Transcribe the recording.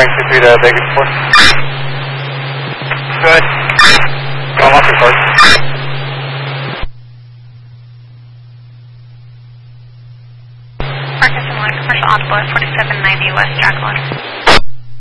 Frank 23 to Vegas 4. Good. I'm off your course. Marcus and Commercial Envoy 4790 West Jacqueline.